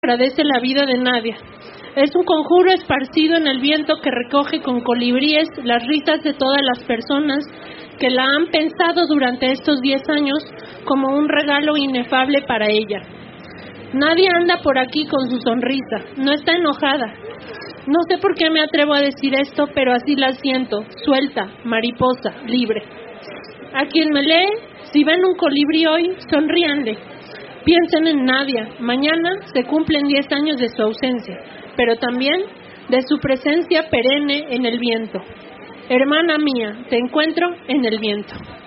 agradece la vida de Nadia. Es un conjuro esparcido en el viento que recoge con colibríes las risas de todas las personas que la han pensado durante estos 10 años como un regalo inefable para ella. Nadia anda por aquí con su sonrisa, no está enojada. No sé por qué me atrevo a decir esto, pero así la siento, suelta, mariposa, libre. A quien me lee, si ven un colibrí hoy, sonríanle. Piensen en Nadia, mañana se cumplen 10 años de su ausencia, pero también de su presencia perenne en el viento. Hermana mía, te encuentro en el viento.